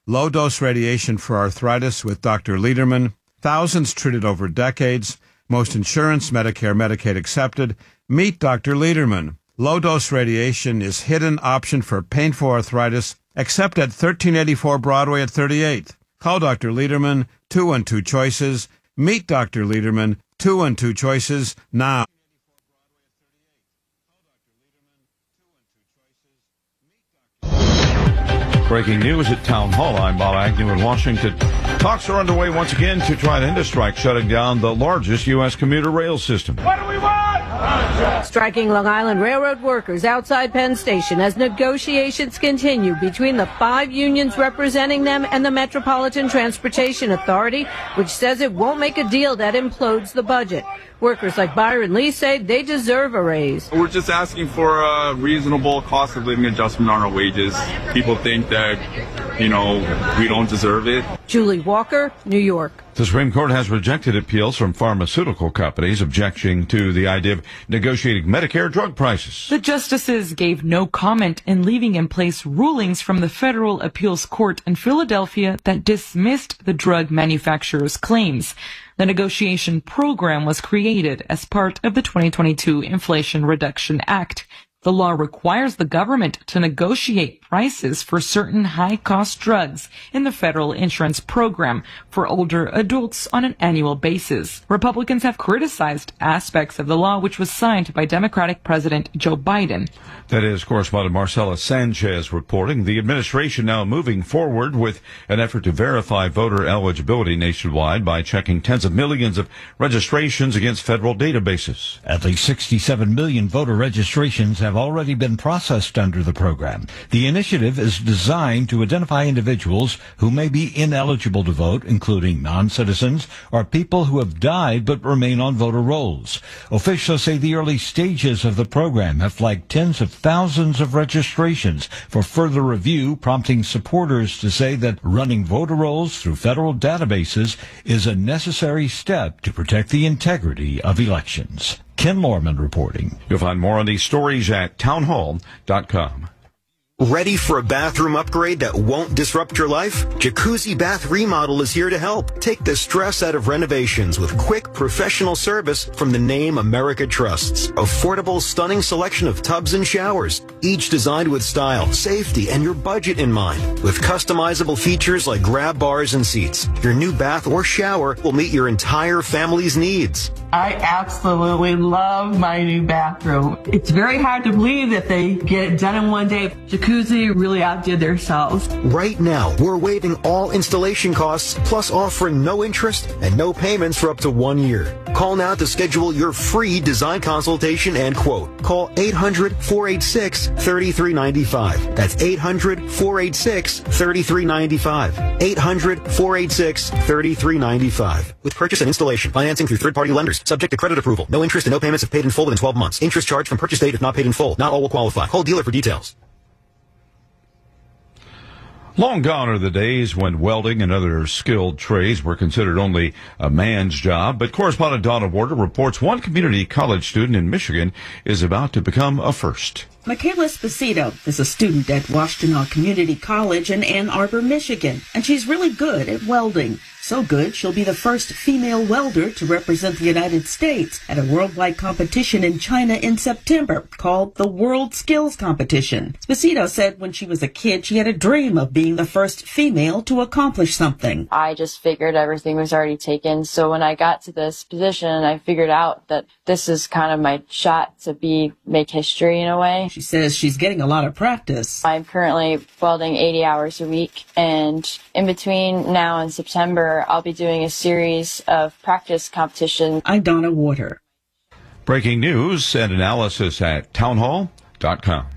low-dose radiation for arthritis with Dr. Lederman. Thousands treated over decades. Most insurance, Medicare, Medicaid accepted. Meet Dr. Lederman. Low-dose radiation is hidden option for painful arthritis, except at 1384 Broadway at 38th. Call Dr. Lederman, 212 Choices. Meet Dr. Lederman, 212 Choices, now. Breaking news at Town Hall. I'm Bob Agnew in Washington. Talks are underway once again to try to end a strike shutting down the largest U.S. commuter rail system. What do we want? Striking Long Island Railroad workers outside Penn Station as negotiations continue between the 5 unions representing them and the Metropolitan Transportation Authority, which says it won't make a deal that implodes the budget. Workers like Byron Lee say they deserve a raise. We're just asking for a reasonable cost of living adjustment on our wages. People think that, we don't deserve it. Julie Walker, New York. The Supreme Court has rejected appeals from pharmaceutical companies objecting to the idea of negotiating Medicare drug prices. The justices gave no comment in leaving in place rulings from the Federal Appeals Court in Philadelphia that dismissed the drug manufacturer's claims. The negotiation program was created as part of the 2022 Inflation Reduction Act. The law requires the government to negotiate prices for certain high-cost drugs in the federal insurance program for older adults on an annual basis. Republicans have criticized aspects of the law, which was signed by Democratic President Joe Biden. That is correspondent Marcela Sanchez reporting. The administration now moving forward with an effort to verify voter eligibility nationwide by checking tens of millions of registrations against federal databases. At least 67 million voter registrations have already been processed under the program. The initiative is designed to identify individuals who may be ineligible to vote, including non-citizens or people who have died but remain on voter rolls. Officials say the early stages of the program have flagged tens of thousands of registrations for further review, prompting supporters to say that running voter rolls through federal databases is a necessary step to protect the integrity of elections. Ken Lorman reporting. You'll find more on these stories at townhall.com. Ready for a bathroom upgrade that won't disrupt your life? Jacuzzi Bath Remodel is here to help. Take the stress out of renovations with quick, professional service from the name America trusts. Affordable, stunning selection of tubs and showers, each designed with style, safety, and your budget in mind. With customizable features like grab bars and seats, your new bath or shower will meet your entire family's needs. I absolutely love my new bathroom. It's very hard to believe that they get it done in one day. Jacuzzi really outdid themselves. Right now, we're waiving all installation costs, plus offering no interest and no payments for up to 1 year. Call now to schedule your free design consultation and quote. Call 800-486-3395. That's 800-486-3395. 800-486-3395. With purchase and installation, financing through third-party lenders, subject to credit approval. No interest and no payments if paid in full within 12 months. Interest charged from purchase date if not paid in full. Not all will qualify. Call dealer for details. Long gone are the days when welding and other skilled trades were considered only a man's job, but correspondent Donna Warder reports one community college student in Michigan is about to become a first. Michaela Esposito is a student at Washtenaw Community College in Ann Arbor, Michigan, and she's really good at welding. So good, she'll be the first female welder to represent the United States at a worldwide competition in China in September called the World Skills Competition. Esposito said when she was a kid, she had a dream of being the first female to accomplish something. I just figured everything was already taken. So when I got to this position, I figured out that this is kind of my shot to make history in a way. She says she's getting a lot of practice. I'm currently welding 80 hours a week, and in between now and September, I'll be doing a series of practice competitions. I'm Donna Warder. Breaking news and analysis at townhall.com.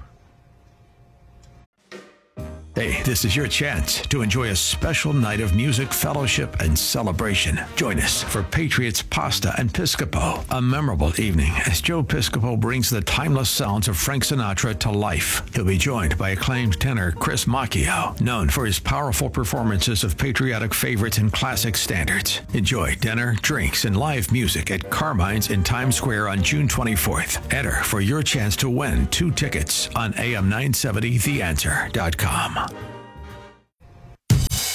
Hey, this is your chance to enjoy a special night of music, fellowship, and celebration. Join us for Patriots Pasta and Piscopo, a memorable evening as Joe Piscopo brings the timeless sounds of Frank Sinatra to life. He'll be joined by acclaimed tenor Chris Macchio, known for his powerful performances of patriotic favorites and classic standards. Enjoy dinner, drinks, and live music at Carmine's in Times Square on June 24th. Enter for your chance to win 2 tickets on AM970theanswer.com.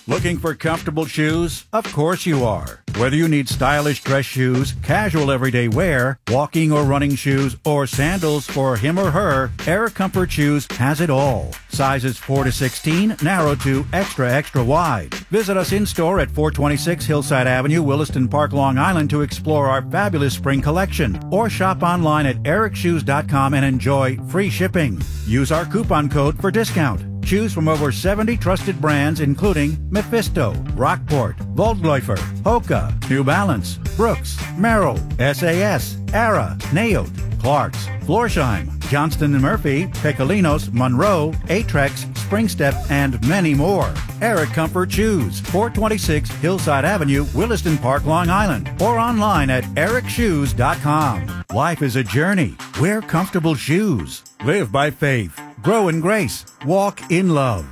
Looking for comfortable shoes? Of course you are. Whether you need stylish dress shoes, casual everyday wear, walking or running shoes, or sandals for him or her, Air Comfort Shoes has it all. Sizes 4 to 16, narrow to extra, extra wide. Visit us in-store at 426 Hillside Avenue, Williston Park, Long Island to explore our fabulous spring collection. Or shop online at ericshoes.com and enjoy free shipping. Use our coupon code for discount. Choose from over 70 trusted brands including Mephisto, Rockport, Voldläufer, Hoka, New Balance, Brooks, Merrell, SAS, Ara, Naote, Clarks, Florsheim, Johnston & Murphy, Pecolinos, Monroe, Atrex, Springstep, and many more. Air Comfort Shoes, 426 Hillside Avenue, Williston Park, Long Island, or online at ericshoes.com. Life is a journey. Wear comfortable shoes. Live by faith. Grow in grace. Walk in love.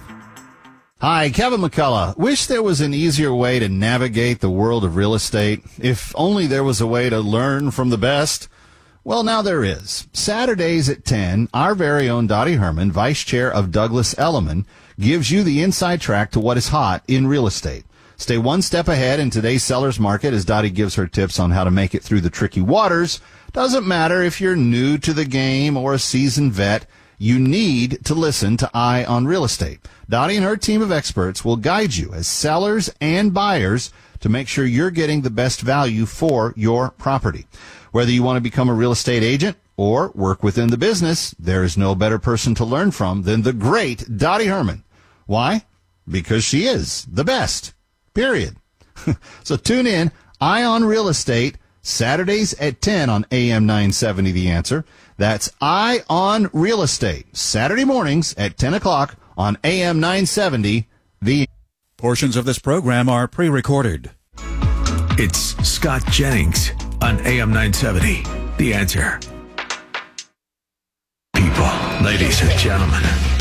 Hi, Kevin McCullough. Wish there was an easier way to navigate the world of real estate. If only there was a way to learn from the best. Well, now there is. Saturdays at 10, our very own Dottie Herman, Vice Chair of Douglas Elliman, gives you the inside track to what is hot in real estate. Stay one step ahead in today's seller's market as Dottie gives her tips on how to make it through the tricky waters. Doesn't matter if you're new to the game or a seasoned vet. You need to listen to Eye on Real Estate. Dottie and her team of experts will guide you as sellers and buyers to make sure you're getting the best value for your property. Whether you want to become a real estate agent or work within the business, there is no better person to learn from than the great Dottie Herman. Why? Because she is the best. Period. So tune in, Eye on Real Estate, Saturdays at 10 on AM 970 The Answer. That's Eye on Real Estate, Saturday mornings at 10 o'clock on AM 970 The Portions of this program are pre-recorded. It's Scott Jennings on AM 970. The Answer. People, ladies and gentlemen,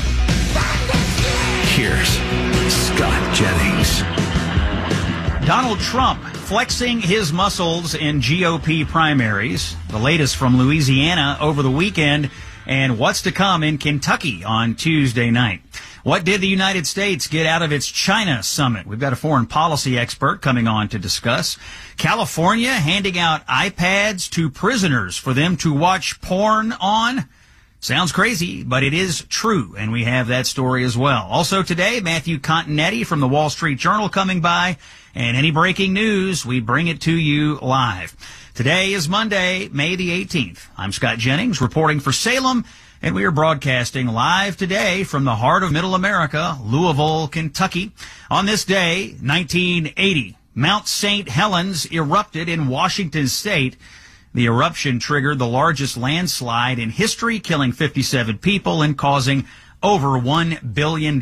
here's Scott Jennings. Donald Trump flexing his muscles in GOP primaries. The latest from Louisiana over the weekend, and what's to come in Kentucky on Tuesday night. What did the United States get out of its China summit? We've got a foreign policy expert coming on to discuss. California handing out iPads to prisoners for them to watch porn on. Sounds crazy, but it is true, and we have that story as well. Also today, Matthew Continetti from the Wall Street Journal coming by, and any breaking news, we bring it to you live. Today is Monday, May the 18th. I'm Scott Jennings, reporting for Salem, and we are broadcasting live today from the heart of Middle America, Louisville, Kentucky. On this day, 1980, Mount St. Helens erupted in Washington State. The eruption triggered the largest landslide in history, killing 57 people and causing over $1 billion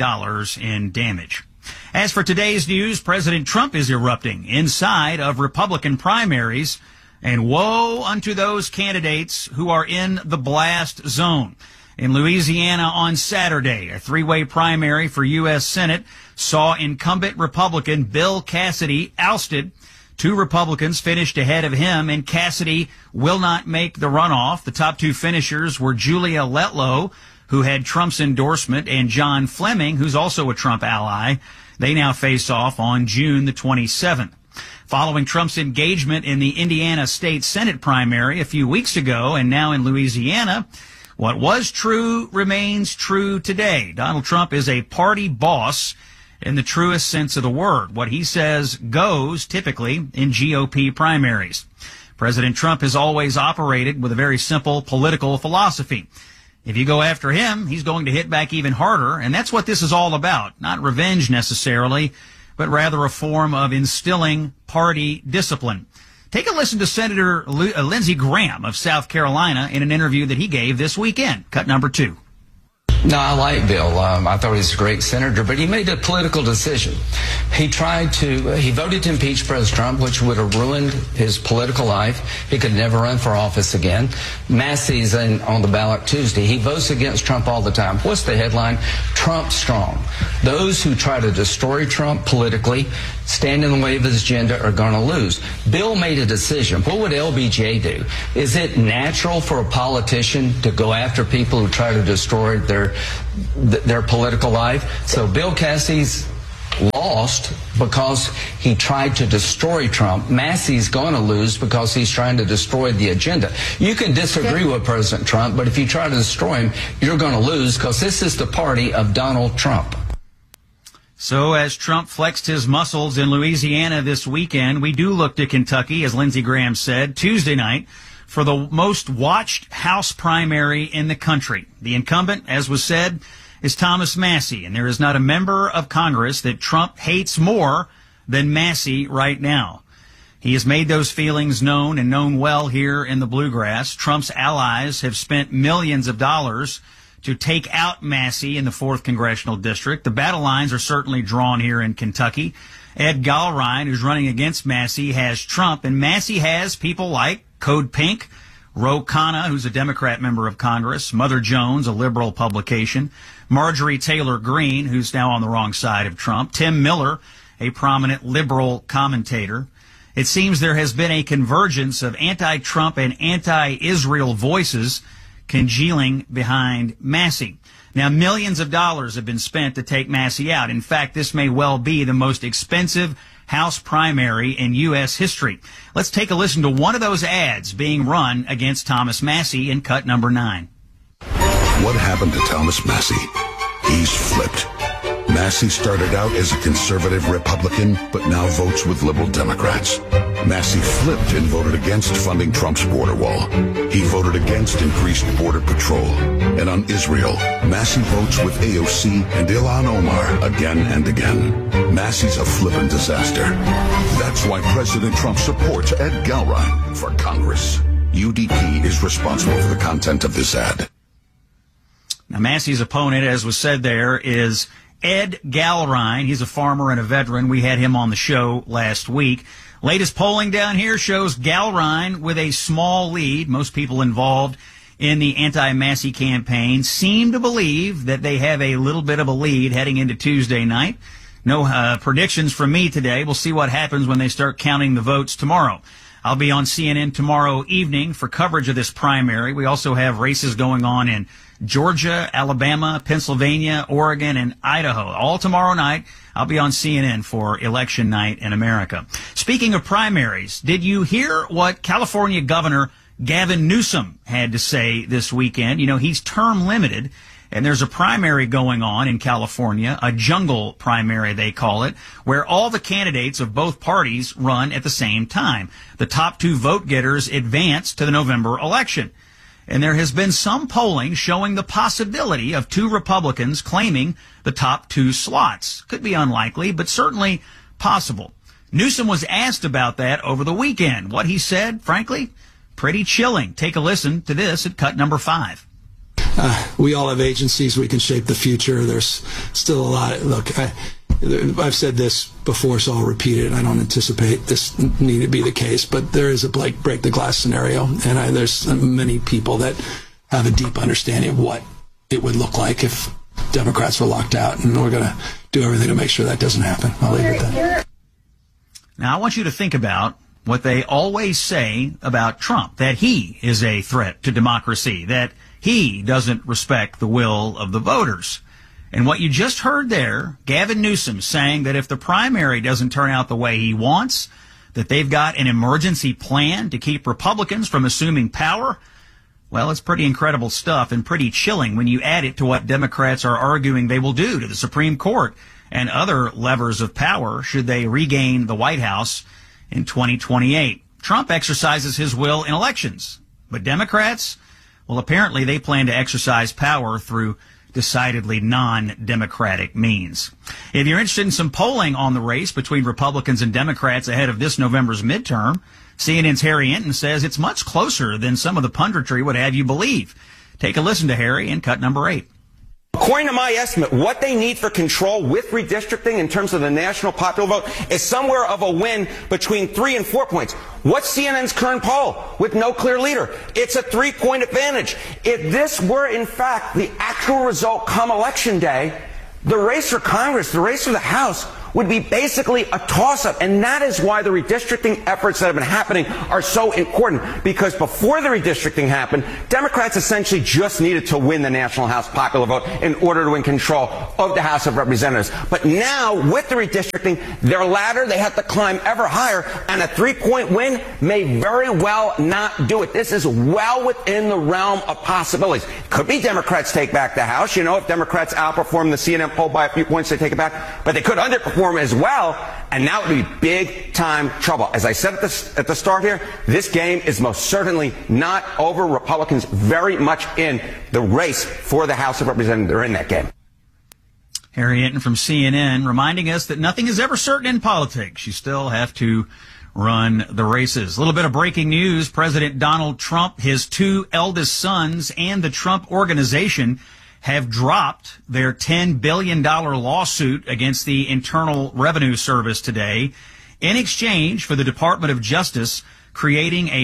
in damage. As for today's news, President Trump is erupting inside of Republican primaries, and woe unto those candidates who are in the blast zone. In Louisiana on Saturday, a three-way primary for U.S. Senate saw incumbent Republican Bill Cassidy ousted. Two Republicans finished ahead of him, and Cassidy will not make the runoff. The top two finishers were Julia Letlow, who had Trump's endorsement, and John Fleming, who's also a Trump ally. They now face off on June the 27th. Following Trump's engagement in the Indiana State Senate primary a few weeks ago and now in Louisiana, what was true remains true today. Donald Trump is a party boss in the truest sense of the word. What he says goes, typically, in GOP primaries. President Trump has always operated with a very simple political philosophy. If you go after him, he's going to hit back even harder, and that's what this is all about. Not revenge necessarily, but rather a form of instilling party discipline. Take a listen to Senator Lindsey Graham of South Carolina in an interview that he gave this weekend. Cut number 2. No, I like Bill. I thought he was a great senator, but he made a political decision. He voted to impeach President Trump, which would have ruined his political life. He could never run for office again. Massey's on the ballot Tuesday. He votes against Trump all the time. What's the headline? Trump strong. Those who try to destroy Trump politically, stand in the way of his agenda, are going to lose. Bill made a decision. What would LBJ do? Is it natural for a politician to go after people who try to destroy their political life? So Bill Cassidy's lost because he tried to destroy Trump. Massey's going to lose because he's trying to destroy the agenda. You can disagree with President Trump, but if you try to destroy him, you're going to lose because this is the party of Donald Trump. So as Trump flexed his muscles in Louisiana this weekend, we do look to Kentucky, as Lindsey Graham said, Tuesday night, for the most watched House primary in the country. The incumbent, as was said, is Thomas Massie, and there is not a member of Congress that Trump hates more than Massie right now. He has made those feelings known and known well here in the Bluegrass. Trump's allies have spent millions of dollars to take out Massie in the 4th Congressional District. The battle lines are certainly drawn here in Kentucky. Ed Gallrein, who's running against Massie, has Trump, and Massie has people like Code Pink, Ro Khanna, who's a Democrat member of Congress, Mother Jones, a liberal publication, Marjorie Taylor Greene, who's now on the wrong side of Trump, Tim Miller, a prominent liberal commentator. It seems there has been a convergence of anti-Trump and anti-Israel voices congealing behind Massie. Now, millions of dollars have been spent to take Massie out. In fact, this may well be the most expensive House primary in U.S. history. Let's take a listen to one of those ads being run against Thomas Massie in cut number 9. What happened to Thomas Massie? He's flipped. Massie started out as a conservative Republican, but now votes with liberal Democrats. Massie flipped and voted against funding Trump's border wall. He voted against increased border patrol. And on Israel, Massie votes with AOC and Ilhan Omar again and again. Massie's a flippin' disaster. That's why President Trump supports Ed Gallrein for Congress. UDP is responsible for the content of this ad. Now, Massie's opponent, as was said there, is Ed Gallrein. He's a farmer and a veteran. We had him on the show last week. Latest polling down here shows Gallrein with a small lead. Most people involved in the anti-Massie campaign seem to believe that they have a little bit of a lead heading into Tuesday night. No predictions from me today. We'll see what happens when they start counting the votes tomorrow. I'll be on CNN tomorrow evening for coverage of this primary. We also have races going on in Georgia, Alabama, Pennsylvania, Oregon, and Idaho. All tomorrow night, I'll be on CNN for election night in America. Speaking of primaries, did you hear what California Governor Gavin Newsom had to say this weekend? You know, he's term limited, and there's a primary going on in California, a jungle primary they call it, where all the candidates of both parties run at the same time. The top 2 vote getters advance to the November election. And there has been some polling showing the possibility of 2 Republicans claiming the top 2 slots. Could be unlikely, but certainly possible. Newsom was asked about that over the weekend. What he said, frankly, pretty chilling. Take a listen to this at cut number 5. We all have agencies. We can shape the future. There's still a lot. Look, I've said this before, so I'll repeat it. I don't anticipate this need to be the case, but there is a break the glass scenario, and there's many people that have a deep understanding of what it would look like if Democrats were locked out, and we're going to do everything to make sure that doesn't happen. I'll leave it at that. Now, I want you to think about what they always say about Trump, that he is a threat to democracy, that he doesn't respect the will of the voters. And what you just heard there, Gavin Newsom saying that if the primary doesn't turn out the way he wants, that they've got an emergency plan to keep Republicans from assuming power, well, it's pretty incredible stuff and pretty chilling when you add it to what Democrats are arguing they will do to the Supreme Court and other levers of power should they regain the White House in 2028. Trump exercises his will in elections, but Democrats, well, apparently they plan to exercise power through decidedly non-democratic means. If you're interested in some polling on the race between Republicans and Democrats ahead of this November's midterm, CNN's Harry Enton says it's much closer than some of the punditry would have you believe. Take a listen to Harry in cut number 8. According to my estimate, what they need for control with redistricting in terms of the national popular vote is somewhere of a win between 3 and 4 points. What's CNN's current poll with no clear leader? It's a 3-point advantage. If this were, in fact, the actual result come election day, the race for Congress, the race for the House, would be basically a toss-up. And that is why the redistricting efforts that have been happening are so important, because before the redistricting happened, Democrats essentially just needed to win the National House popular vote in order to win control of the House of Representatives. But now, with the redistricting, their ladder, they have to climb ever higher, and a 3-point win may very well not do it. This is well within the realm of possibilities. Could be Democrats take back the House. You know, if Democrats outperform the CNN poll by a few points, they take it back. But they could underperform as well, and that would be big-time trouble. As I said at the start here, this game is most certainly not over. Republicans very much in the race for the House of Representatives. They're in that game. Harry Hinton from CNN reminding us that nothing is ever certain in politics. You still have to run the races. A little bit of breaking news. President Donald Trump, his 2 eldest sons, and the Trump Organization have dropped their $10 billion lawsuit against the Internal Revenue Service today in exchange for the Department of Justice creating a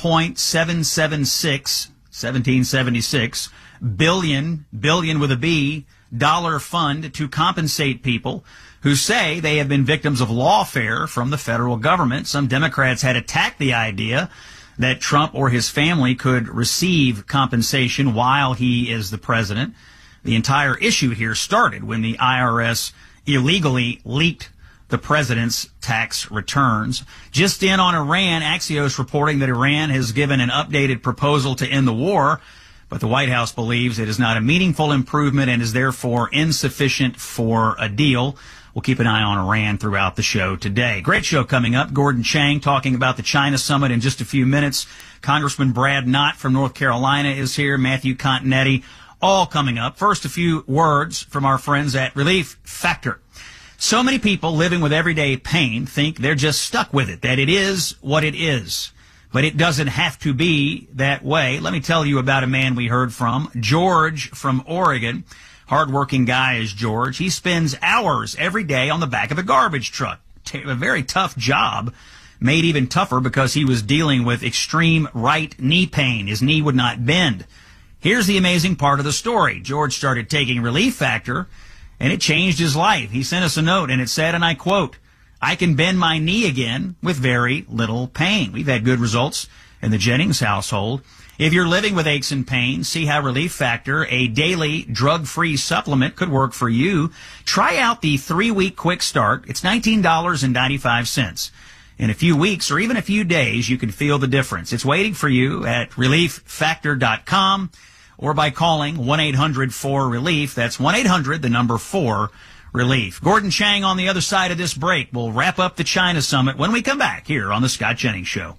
$1.776 billion with a B, dollar fund to compensate people who say they have been victims of lawfare from the federal government. Some Democrats had attacked the idea that Trump or his family could receive compensation while he is the president. The entire issue here started when the IRS illegally leaked the president's tax returns. Just in on Iran, Axios reporting that Iran has given an updated proposal to end the war, but the White House believes it is not a meaningful improvement and is therefore insufficient for a deal. We'll keep an eye on Iran throughout the show today. Great show coming up. Gordon Chang talking about the China Summit in just a few minutes. Congressman Brad Knott from North Carolina is here. Matthew Continetti, all coming up. First, a few words from our friends at Relief Factor. So many people living with everyday pain think they're just stuck with it, that it is what it is. But it doesn't have to be that way. Let me tell you about a man we heard from, George from Oregon. Hardworking guy is George. He spends hours every day on the back of a garbage truck. A very tough job, made even tougher because he was dealing with extreme right knee pain. His knee would not bend. Here's the amazing part of the story. George started taking Relief Factor, and it changed his life. He sent us a note, and it said, and I quote, "I can bend my knee again with very little pain." We've had good results in the Jennings household. If you're living with aches and pains, see how Relief Factor, a daily drug-free supplement, could work for you. Try out the 3-week quick start. It's $19.95. In a few weeks or even a few days, you can feel the difference. It's waiting for you at ReliefFactor.com or by calling 1-800-4RELIEF. That's 1-800, the number 4-RELIEF. Gordon Chang on the other side of this break. We'll wrap up the China Summit when we come back here on The Scott Jennings Show.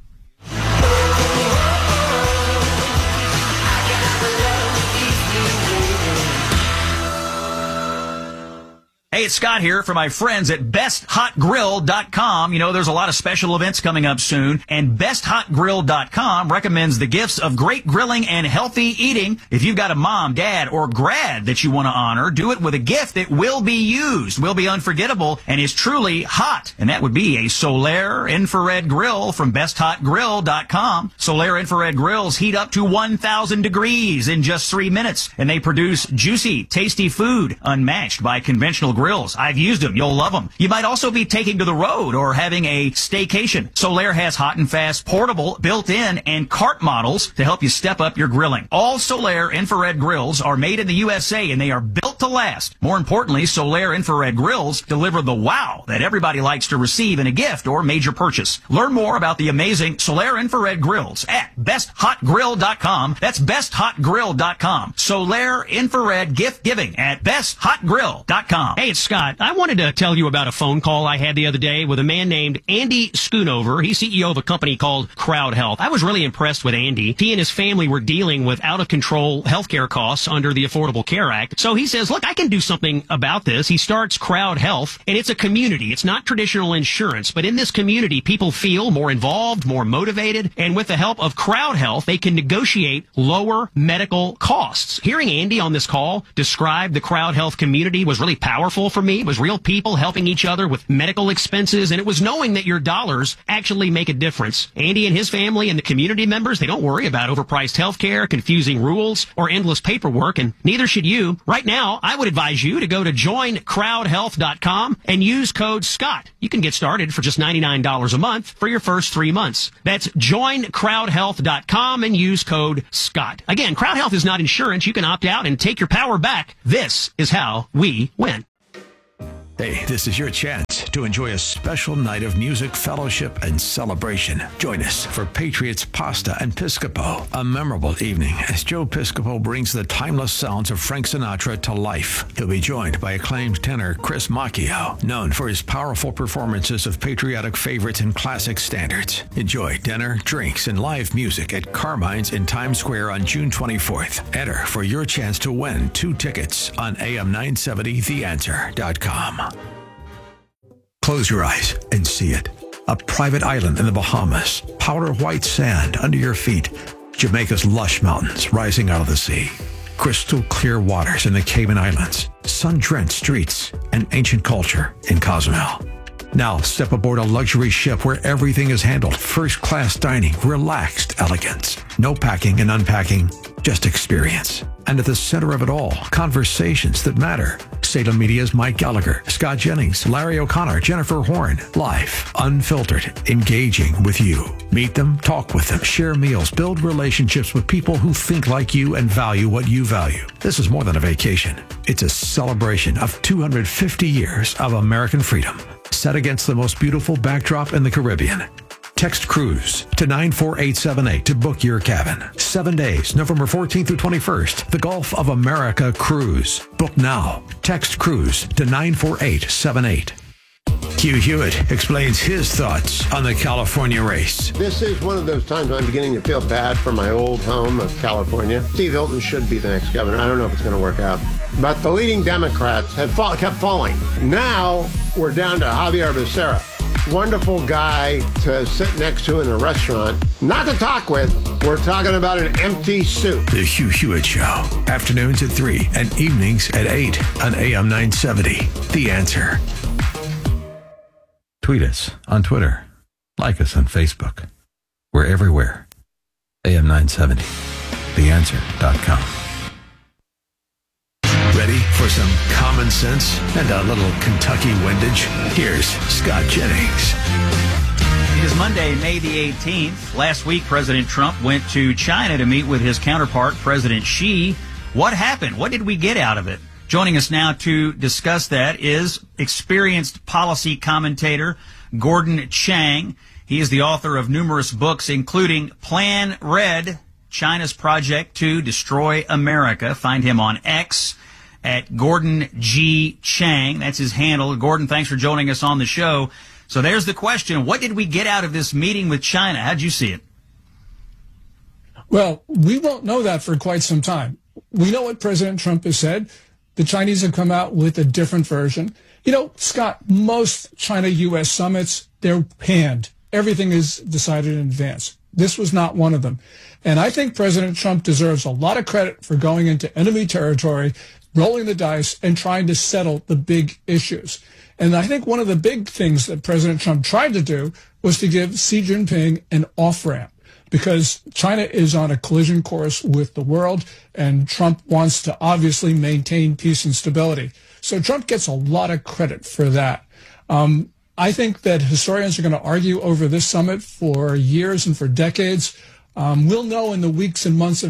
Hey, it's Scott here for my friends at BestHotGrill.com. You know, there's a lot of special events coming up soon, and BestHotGrill.com recommends the gifts of great grilling and healthy eating. If you've got a mom, dad, or grad that you want to honor, do it with a gift that will be used, will be unforgettable, and is truly hot. And that would be a Solaire infrared grill from BestHotGrill.com. Solaire infrared grills heat up to 1,000 degrees in just 3 minutes, and they produce juicy, tasty food unmatched by conventional grills. I've used them. You'll love them. You might also be taking to the road or having a staycation. Solaire has hot and fast, portable, built-in, and cart models to help you step up your grilling. All Solaire infrared grills are made in the USA, and they are built to last. More importantly, Solaire infrared grills deliver the wow that everybody likes to receive in a gift or major purchase. Learn more about the amazing Solaire infrared grills at BestHotGrill.com. That's BestHotGrill.com. Solaire infrared gift giving at BestHotGrill.com. Hey, it's Scott. I wanted to tell you about a phone call I had the other day with a man named Andy Schoonover. He's CEO of a company called Crowd Health. I was really impressed with Andy. He and his family were dealing with out-of-control healthcare costs under the Affordable Care Act. So he says, look, I can do something about this. He starts Crowd Health, and it's a community. It's not traditional insurance, but in this community, people feel more involved, more motivated, and with the help of Crowd Health, they can negotiate lower medical costs. Hearing Andy on this call describe the Crowd Health community was really powerful. meaningful for me was real people helping each other with medical expenses, and it was knowing that your dollars actually make a difference. Andy and his family and the community members, they don't worry about overpriced health care, confusing rules, or endless paperwork, and neither should you. Right now, I would advise you to go to joincrowdhealth.com and use code SCOTT. You can get started for just $99 a month for your first 3 months. That's joincrowdhealth.com and use code SCOTT. Again, Crowd Health is not insurance. You can opt out and take your power back. This is how we win. Hey, this is your chance to enjoy a special night of music, fellowship, and celebration. Join us for Patriots Pasta and Piscopo, a memorable evening as Joe Piscopo brings the timeless sounds of Frank Sinatra to life. He'll be joined by acclaimed tenor Chris Macchio, known for his powerful performances of patriotic favorites and classic standards. Enjoy dinner, drinks, and live music at Carmine's in Times Square on June 24th. Enter for your chance to win 2 tickets on am970theanswer.com. Close your eyes and see it. A private island in the Bahamas, powder white sand under your feet, Jamaica's lush mountains rising out of the sea, crystal clear waters in the Cayman Islands, sun-drenched streets, and ancient culture in Cozumel. Now step aboard a luxury ship where everything is handled first-class dining, relaxed elegance. No packing and unpacking, just experience. And at the center of it all, conversations that matter. Salem Media's Mike Gallagher, Scott Jennings, Larry O'Connor, Jennifer Horn. Live, unfiltered, engaging with you. Meet them, talk with them, share meals, build relationships with people who think like you and value what you value. This is more than a vacation. It's a celebration of 250 years of American freedom, set against the most beautiful backdrop in the Caribbean. Text cruise to 94878 to book your cabin. 7 days, November 14th through 21st. The Gulf of America Cruise. Book now. Text cruise to 94878. Hugh Hewitt explains his thoughts on the California race. This is one of those times I'm beginning to feel bad for my old home of California. Steve Hilton should be the next governor. I don't know if it's going to work out. But the leading Democrats have kept falling. Now we're down to Javier Becerra. Wonderful guy to sit next to in a restaurant. Not to talk with. We're talking about an empty suit. The Hugh Hewitt Show. Afternoons at 3 and evenings at 8 on AM 970. The Answer. Tweet us on Twitter. Like us on Facebook. We're everywhere. AM 970. TheAnswer.com. Ready for some common sense and a little Kentucky windage? Here's Scott Jennings. It is Monday, May the 18th. Last week, President Trump went to China to meet with his counterpart, President Xi. What happened? What did we get out of it? Joining us now to discuss that is experienced policy commentator Gordon Chang. He is the author of numerous books, including Plan Red, China's Project to Destroy America. Find him on X at Gordon G. Chang. That's his handle. Gordon, thanks for joining us on the show. So there's the question. What did we get out of this meeting with China? How'd you see it? Well, we won't know that for quite some time. We know what President Trump has said. The Chinese have come out with a different version. You know, Scott, most China-U.S. summits, they're panned. Everything is decided in advance. This was not one of them. And I think President Trump deserves a lot of credit for going into enemy territory, rolling the dice, and trying to settle the big issues. And I think one of the big things that President Trump tried to do was to give Xi Jinping an off-ramp, because China is on a collision course with the world, and Trump wants to obviously maintain peace and stability. So Trump gets a lot of credit for that. I think that historians are going to argue over this summit for years and for decades. We'll know in the weeks and months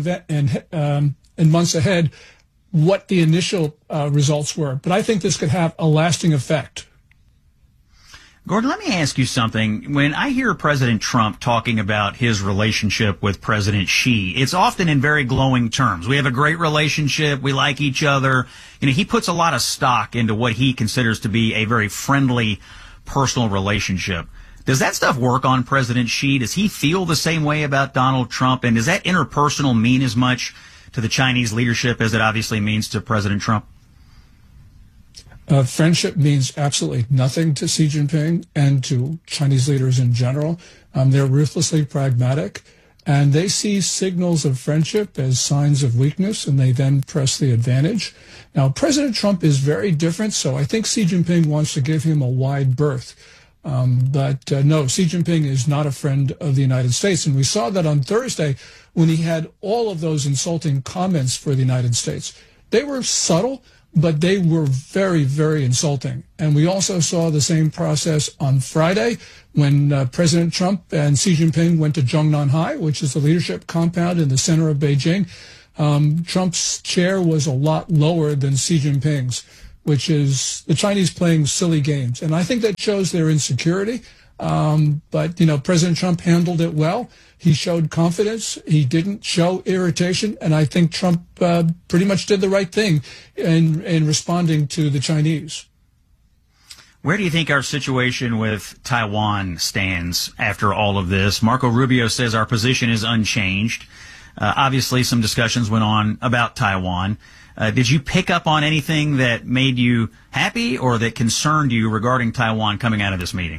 ahead what the initial results were. But I think this could have a lasting effect. Gordon, let me ask you something. When I hear President Trump talking about his relationship with President Xi, it's often in very glowing terms. We have a great relationship. We like each other. You know, he puts a lot of stock into what he considers to be a very friendly, personal relationship. Does that stuff work on President Xi? Does he feel the same way about Donald Trump? And does that interpersonal mean as much to the Chinese leadership as it obviously means to President Trump? Friendship means absolutely nothing to Xi Jinping and to Chinese leaders in general. They're ruthlessly pragmatic. And they see signals of friendship as signs of weakness, and they then press the advantage. Now, President Trump is very different, so I think Xi Jinping wants to give him a wide berth. But no, Xi Jinping is not a friend of the United States. And we saw that on Thursday when he had all of those insulting comments for the United States. They were subtle, but they were very, very insulting. And we also saw the same process on Friday when President Trump and Xi Jinping went to Zhongnanhai, which is the leadership compound in the center of Beijing. Trump's chair was a lot lower than Xi Jinping's, which is the Chinese playing silly games. And I think that shows their insecurity. But, President Trump handled it well. He showed confidence. He didn't show irritation. And I think Trump pretty much did the right thing in responding to the Chinese. Where do you think our situation with Taiwan stands after all of this? Marco Rubio says our position is unchanged. Obviously, some discussions went on about Taiwan. Did you pick up on anything that made you happy or that concerned you regarding Taiwan coming out of this meeting?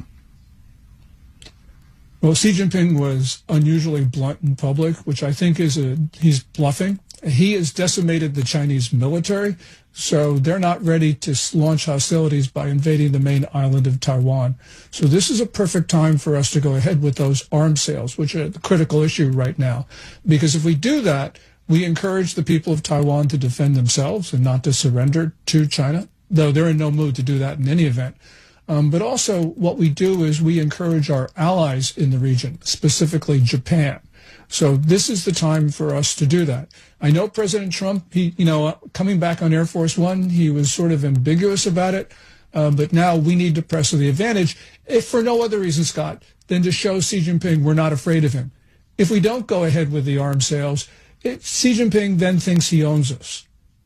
Well, Xi Jinping was unusually blunt in public, which I think is he's bluffing. He has decimated the Chinese military, so they're not ready to launch hostilities by invading the main island of Taiwan. So this is a perfect time for us to go ahead with those arms sales, which are the critical issue right now. Because if we do that, we encourage the people of Taiwan to defend themselves and not to surrender to China, though they're in no mood to do that in any event. But also what we do is we encourage our allies in the region, specifically Japan. So this is the time for us to do that. I know President Trump, coming back on Air Force One, he was sort of ambiguous about it. But now we need to press the advantage, if for no other reason, Scott, than to show Xi Jinping we're not afraid of him. If we don't go ahead with the arms sales, Xi Jinping then thinks he owns us.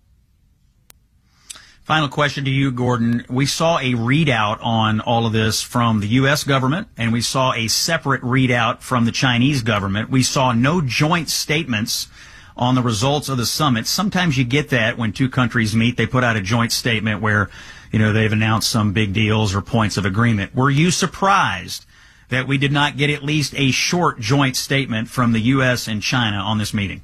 Final question to you, Gordon. We saw a readout on all of this from the U.S. government, and we saw a separate readout from the Chinese government. We saw no joint statements on the results of the summit. Sometimes you get that when two countries meet. They put out a joint statement where, they've announced some big deals or points of agreement. Were you surprised that we did not get at least a short joint statement from the U.S. and China on this meeting?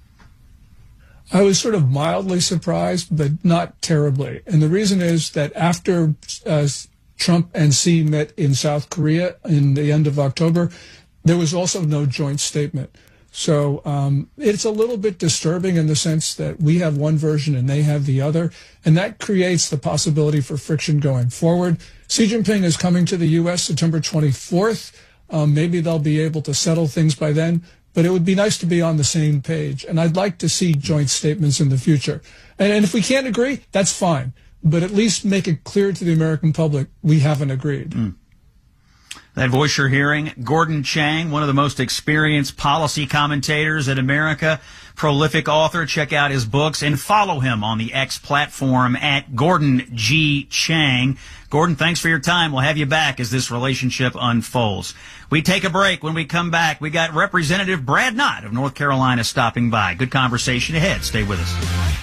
I was sort of mildly surprised, but not terribly. And the reason is that after Trump and Xi met in South Korea in the end of October, there was also no joint statement. So it's a little bit disturbing in the sense that we have one version and they have the other, and that creates the possibility for friction going forward. Xi Jinping is coming to the U.S. September 24th. Maybe they'll be able to settle things by then. But it would be nice to be on the same page. And I'd like to see joint statements in the future. And if we can't agree, that's fine. But at least make it clear to the American public we haven't agreed. That voice you're hearing, Gordon Chang, one of the most experienced policy commentators in America, prolific author. Check out his books and follow him on the X platform at Gordon G. Chang. Gordon, thanks for your time. We'll have you back as this relationship unfolds. We take a break. When we come back, we got Representative Brad Knott of North Carolina stopping by. Good conversation ahead. Stay with us.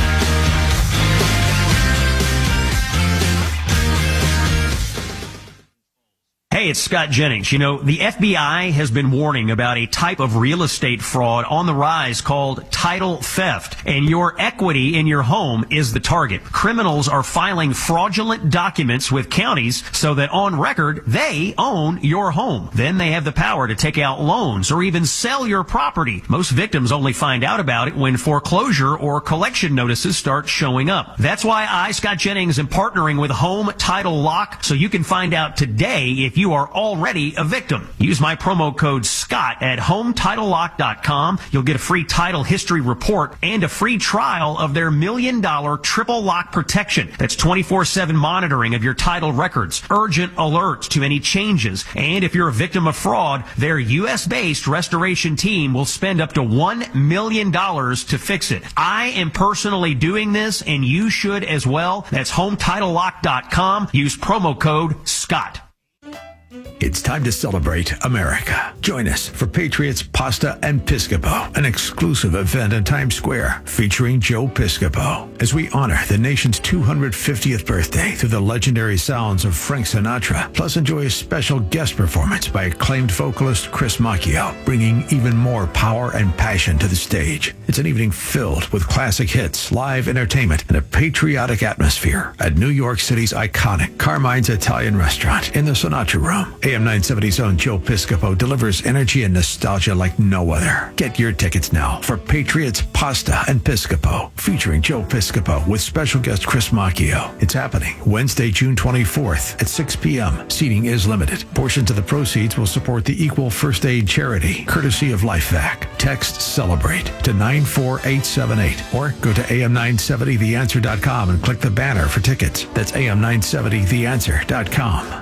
Hey, it's Scott Jennings. The FBI has been warning about a type of real estate fraud on the rise called title theft, and your equity in your home is the target. Criminals are filing fraudulent documents with counties so that on record they own your home. Then they have the power to take out loans or even sell your property. Most victims only find out about it when foreclosure or collection notices start showing up. That's why I, Scott Jennings, am partnering with Home Title Lock so you can find out today if you are already a victim. Use my promo code SCOTT at HomeTitleLock.com. You'll get a free title history report and a free trial of their $1 million triple lock protection. That's 24/7 monitoring of your title records, urgent alerts to any changes, and if you're a victim of fraud, their U.S.-based restoration team will spend up to $1 million to fix it. I am personally doing this, and you should as well. That's HomeTitleLock.com. Use promo code SCOTT. It's time to celebrate America. Join us for Patriots Pasta and Piscopo, an exclusive event in Times Square featuring Joe Piscopo, as we honor the nation's 250th birthday through the legendary sounds of Frank Sinatra, plus enjoy a special guest performance by acclaimed vocalist Chris Macchio, bringing even more power and passion to the stage. It's an evening filled with classic hits, live entertainment, and a patriotic atmosphere at New York City's iconic Carmine's Italian Restaurant in the Sinatra Room. AM 970's own Joe Piscopo delivers energy and nostalgia like no other. Get your tickets now for Patriots Pasta and Piscopo, featuring Joe Piscopo with special guest Chris Macchio. It's happening Wednesday, June 24th at 6 p.m. Seating is limited. Portions of the proceeds will support the Equal First Aid Charity, courtesy of LifeVac. Text CELEBRATE to 94878 or go to am970theanswer.com and click the banner for tickets. That's am970theanswer.com.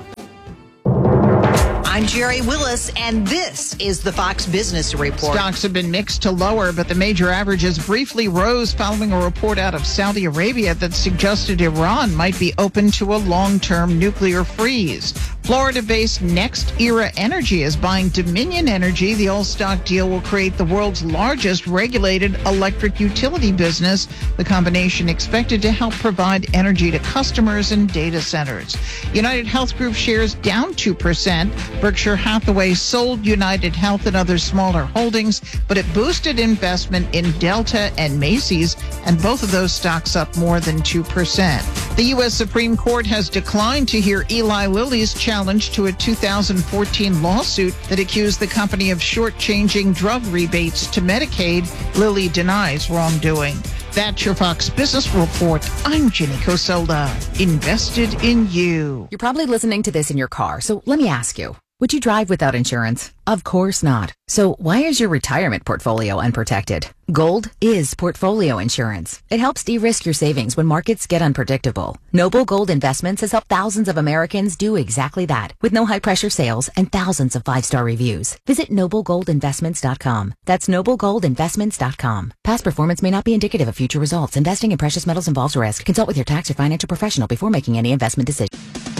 I'm Jerry Willis, and this is the Fox Business Report. Stocks have been mixed to lower, but the major averages briefly rose following a report out of Saudi Arabia that suggested Iran might be open to a long-term nuclear freeze. Florida-based Next Era Energy is buying Dominion Energy. The all-stock deal will create the world's largest regulated electric utility business. The combination expected to help provide energy to customers and data centers. United Health Group shares down 2%. Berkshire Hathaway sold United Health and other smaller holdings, but it boosted investment in Delta and Macy's, and both of those stocks up more than 2%. The U.S. Supreme Court has declined to hear Eli Lilly's challenge to a 2014 lawsuit that accused the company of shortchanging drug rebates to Medicaid. Lilly denies wrongdoing. That's your Fox Business Report. I'm Jenny Coselda. Invested in you. You're probably listening to this in your car, so let me ask you. Would you drive without insurance? Of course not. So why is your retirement portfolio unprotected? Gold is portfolio insurance. It helps de-risk your savings when markets get unpredictable. Noble Gold Investments has helped thousands of Americans do exactly that, with no high-pressure sales and thousands of 5-star reviews. Visit NobleGoldInvestments.com. That's NobleGoldInvestments.com. Past performance may not be indicative of future results. Investing in precious metals involves risk. Consult with your tax or financial professional before making any investment decision.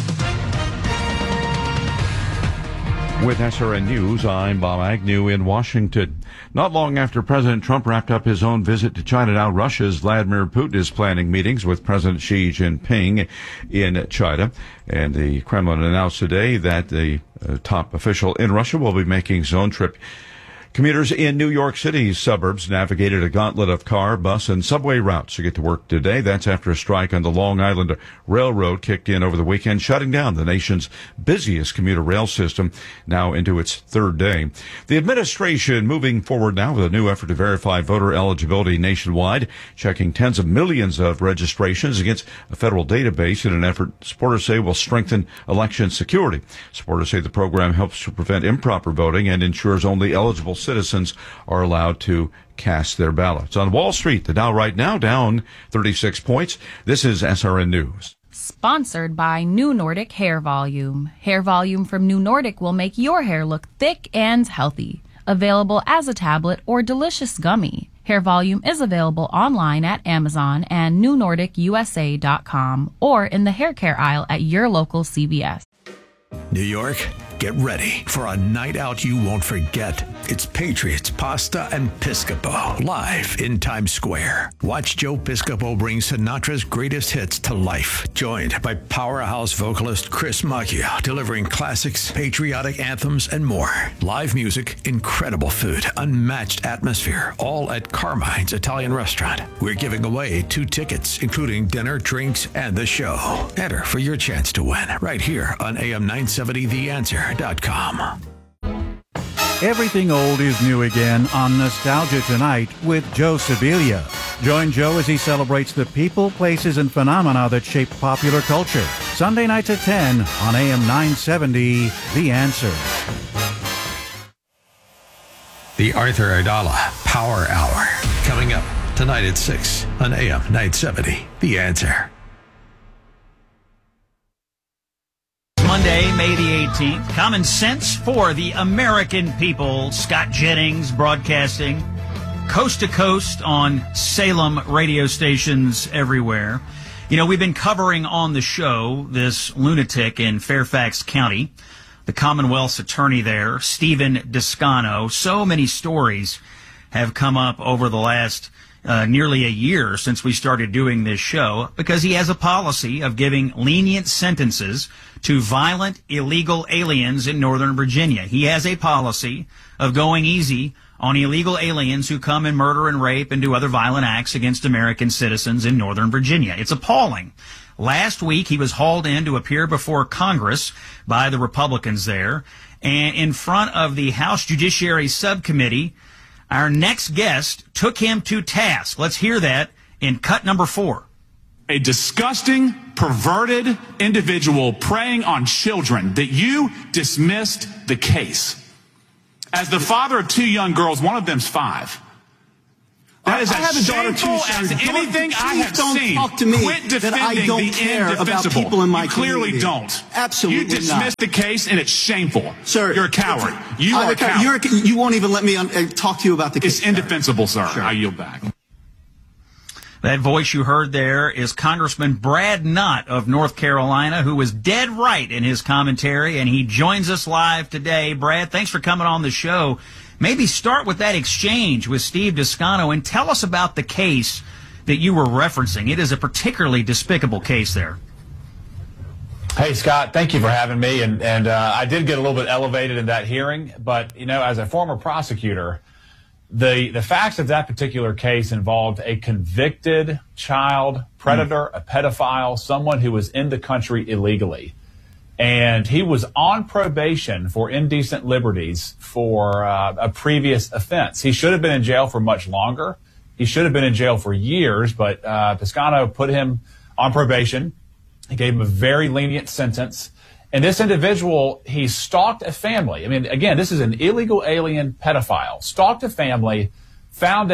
With SRN News, I'm Bob Agnew in Washington. Not long after President Trump wrapped up his own visit to China, now Russia's Vladimir Putin is planning meetings with President Xi Jinping in China. And the Kremlin announced today that the top official in Russia will be making his own trip. Commuters in New York City's suburbs navigated a gauntlet of car, bus, and subway routes to get to work today. That's after a strike on the Long Island Railroad kicked in over the weekend, shutting down the nation's busiest commuter rail system, now into its third day. The administration moving forward now with a new effort to verify voter eligibility nationwide, checking tens of millions of registrations against a federal database in an effort supporters say will strengthen election security. Supporters say the program helps to prevent improper voting and ensures only eligible citizens are allowed to cast their ballots. On Wall Street, the Dow right now down 36 points. This is SRN News. Sponsored by New Nordic Hair Volume. Hair Volume from New Nordic will make your hair look thick and healthy. Available as a tablet or delicious gummy. Hair Volume is available online at Amazon and NewNordicUSA.com or in the hair care aisle at your local CVS. New York, get ready for a night out you won't forget. It's Patriots Pasta and Piscopo, live in Times Square. Watch Joe Piscopo bring Sinatra's greatest hits to life, joined by powerhouse vocalist Chris Macchio, delivering classics, patriotic anthems, and more. Live music, incredible food, unmatched atmosphere, all at Carmine's Italian Restaurant. We're giving away 2 tickets, including dinner, drinks, and the show. Enter for your chance to win right here on am970theanswer.com. Everything old is new again on Nostalgia Tonight with Joe Sibilia. Join Joe as he celebrates the people, places, and phenomena that shape popular culture. Sunday nights at 10 on AM 970, The Answer. The Arthur Ardala Power Hour, coming up tonight at 6 on AM 970, The Answer. Monday, May the 18th. Common Sense for the American People. Scott Jennings broadcasting coast to coast on Salem radio stations everywhere. You know, we've been covering on the show this lunatic in Fairfax County, the Commonwealth's attorney there, Stephen Descano. So many stories have come up over the last nearly a year since we started doing this show, because he has a policy of giving lenient sentences to violent illegal aliens in Northern Virginia. He has a policy of going easy on illegal aliens who come and murder and rape and do other violent acts against American citizens in Northern Virginia. It's appalling. Last week, he was hauled in to appear before Congress by the Republicans there, and in front of the House Judiciary Subcommittee, our next guest took him to task. Let's hear that in cut number 4. A disgusting, perverted individual preying on children, that you dismissed the case. As the father of 2 young girls, one of them's 5. That is as shameful as anything I have seen. Talk to me Quit defending that I don't the care about indefensible. people in my You clearly community. don't. Absolutely You dismissed the case, and it's shameful. Sir, you're a coward. You are a coward. You won't even let me talk to you about the case. It's indefensible, sir. I yield back. That voice you heard there is Congressman Brad Knott of North Carolina, who was dead right in his commentary, and he joins us live today. Brad, thanks for coming on the show. Maybe start with that exchange with Steve Descano and tell us about the case that you were referencing. It is a particularly despicable case there. Hey, Scott, thank you for having me. And I did get a little bit elevated in that hearing, but, you know, as a former prosecutor, the facts of that particular case involved a convicted child predator, a pedophile, someone who was in the country illegally. And he was on probation for indecent liberties for a previous offense. He should have been in jail for much longer. He should have been in jail for years, but Descano put him on probation. He gave him a very lenient sentence. And this individual, he stalked a family. I mean, again, this is an illegal alien pedophile. Stalked a family, found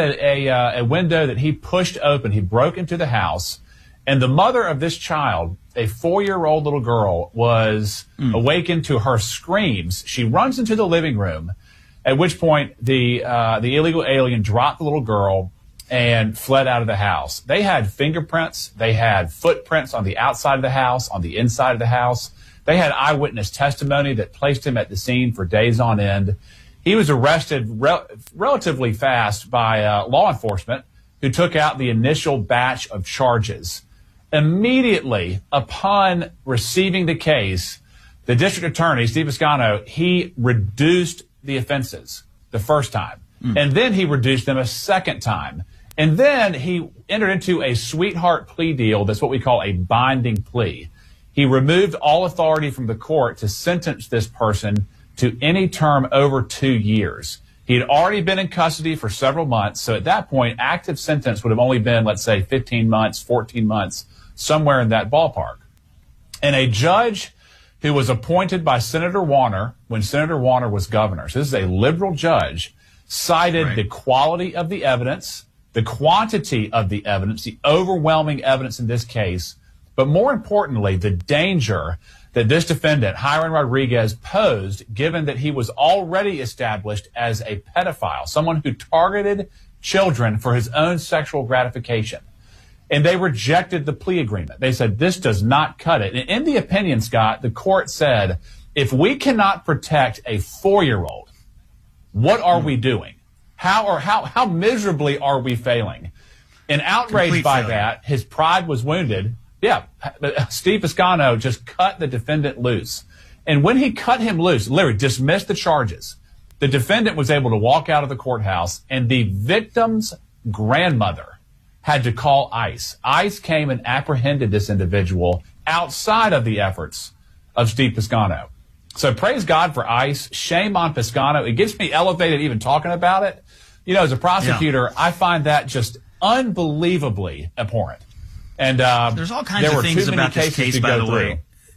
a window that he pushed open. He broke into the house. And the mother of this child, a 4-year-old little girl, was awakened to her screams. She runs into the living room, at which point the illegal alien dropped the little girl and fled out of the house. They had fingerprints. They had footprints on the outside of the house, on the inside of the house. They had eyewitness testimony that placed him at the scene for days on end. He was arrested relatively fast by law enforcement, who took out the initial batch of charges. Immediately upon receiving the case, the district attorney, Steve Descano, he reduced the offenses the first time. And then he reduced them a second time. And then he entered into a sweetheart plea deal. That's what we call a binding plea. He removed all authority from the court to sentence this person to any term over 2 years. He had already been in custody for several months. So at that point, active sentence would have only been, let's say, 15 months, 14 months, somewhere in that ballpark. And a judge who was appointed by Senator Warner when Senator Warner was governor, so this is a liberal judge, cited the quality of the evidence, the quantity of the evidence, the overwhelming evidence in this case, but more importantly, the danger that this defendant, Hiron Rodriguez, posed, given that he was already established as a pedophile, someone who targeted children for his own sexual gratification. And they rejected the plea agreement. They said, this does not cut it. And in the opinion, Scott, the court said, if we cannot protect a 4-year-old, what are we doing? How miserably are we failing? And outraged by that, his pride was wounded. Yeah, Steve Descano just cut the defendant loose. And when he cut him loose, literally dismissed the charges, the defendant was able to walk out of the courthouse, and the victim's grandmother had to call ICE. ICE came and apprehended this individual outside of the efforts of Steve Descano. So praise God for ICE. Shame on Descano. It gets me elevated even talking about it. You know, as a prosecutor, I find that just unbelievably abhorrent. And there's all kinds of things about this case, by the way.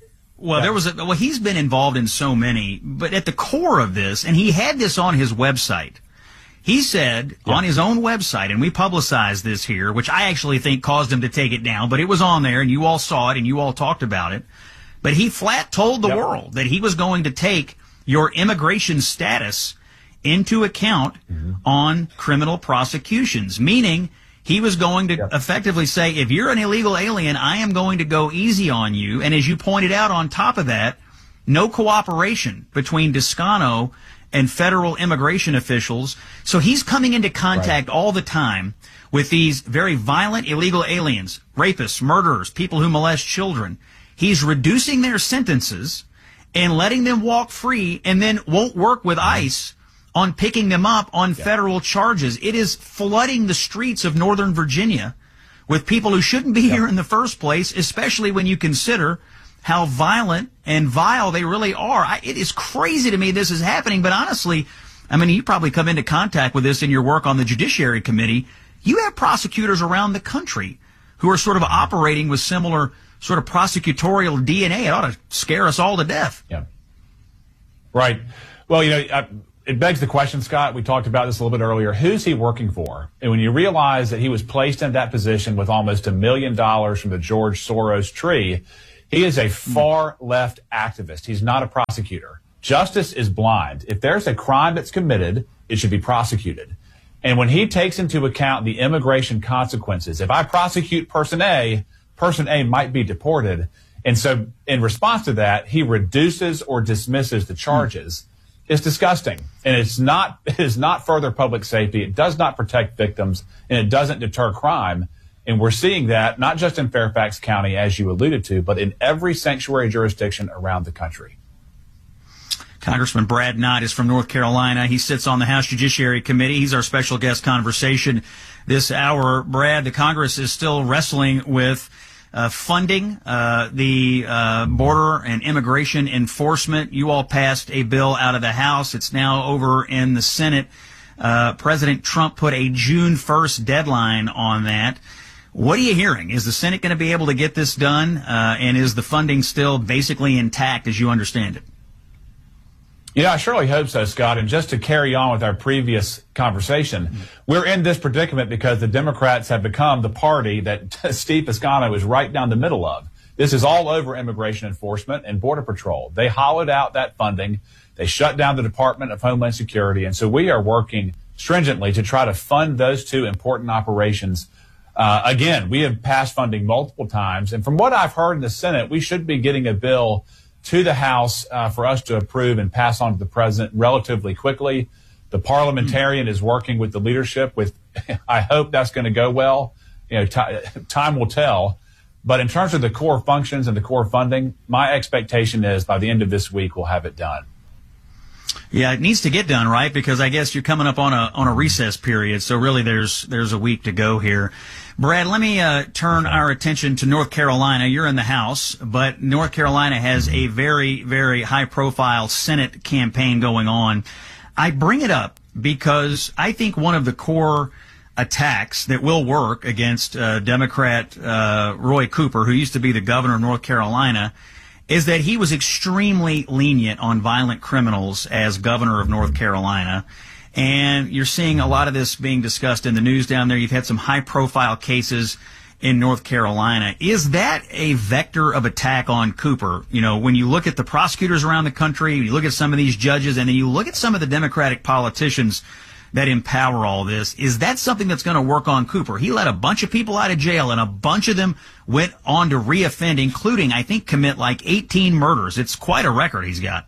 Well, he's been involved in so many, but at the core of this, and he had this on his website. He said on his own website, and we publicized this here, which I actually think caused him to take it down, but it was on there, and you all saw it, and you all talked about it. But he flat told the world that he was going to take your immigration status into account on criminal prosecutions, meaning he was going to effectively say, if you're an illegal alien, I am going to go easy on you. And as you pointed out on top of that, no cooperation between Toscano and federal immigration officials. So he's coming into contact all the time with these very violent illegal aliens, rapists, murderers, people who molest children. He's reducing their sentences and letting them walk free, and then won't work with ICE on picking them up on federal charges. It is flooding the streets of Northern Virginia with people who shouldn't be here in the first place, especially when you consider how violent and vile they really are. It is crazy to me this is happening, but honestly, I mean, you probably come into contact with this in your work on the Judiciary Committee. You have prosecutors around the country who are sort of operating with similar sort of prosecutorial DNA. It ought to scare us all to death. Yeah. Right. Well, it begs the question, Scott, we talked about this a little bit earlier, who's he working for? And when you realize that he was placed in that position with almost $1 million from the George Soros tree, he is a far left activist. He's not a prosecutor. Justice is blind. If there's a crime that's committed, it should be prosecuted. And when he takes into account the immigration consequences, if I prosecute person A might be deported. And so in response to that, he reduces or dismisses the charges. It's disgusting. And it is not further public safety. It does not protect victims, and it doesn't deter crime. And we're seeing that not just in Fairfax County, as you alluded to, but in every sanctuary jurisdiction around the country. Congressman Brad Knott is from North Carolina. He sits on the House Judiciary Committee. He's our special guest conversation this hour. Brad, the Congress is still wrestling with funding the border and immigration enforcement. You all passed a bill out of the House. It's now over in the Senate. President Trump put a June 1st deadline on that. What are you hearing? Is the Senate going to be able to get this done? And is the funding still basically intact as you understand it? Yeah, I surely hope so, Scott. And just to carry on with our previous conversation, we're in this predicament because the Democrats have become the party that Steve Toscano is right down the middle of. This is all over immigration enforcement and Border Patrol. They hollowed out that funding. They shut down the Department of Homeland Security. And so we are working stringently to try to fund those two important operations. Again, we have passed funding multiple times. And from what I've heard in the Senate, we should be getting a bill to the House for us to approve and pass on to the president relatively quickly. The parliamentarian is working with the leadership I hope that's going to go well. Time will tell. But in terms of the core functions and the core funding, my expectation is by the end of this week, we'll have it done. Yeah, it needs to get done, right? Because I guess you're coming up on a recess period. So really there's a week to go here. Brad, let me turn our attention to North Carolina. You're in the House, but North Carolina has a very, very high-profile Senate campaign going on. I bring it up because I think one of the core attacks that will work against Democrat Roy Cooper, who used to be the governor of North Carolina, is that he was extremely lenient on violent criminals as governor of North Carolina. And you're seeing a lot of this being discussed in the news down there. You've had some high-profile cases in North Carolina. Is that a vector of attack on Cooper? When you look at the prosecutors around the country, you look at some of these judges, and then you look at some of the Democratic politicians that empower all this, is that something that's going to work on Cooper? He let a bunch of people out of jail, and a bunch of them went on to reoffend, including, I think, commit like 18 murders. It's quite a record he's got.